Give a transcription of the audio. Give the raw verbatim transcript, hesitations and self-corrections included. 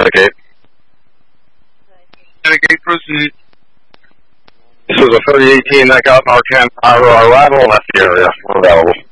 Connecticut. Connecticut, proceed. This was a thirty eighteen that got our can our arrival left the area. We're available.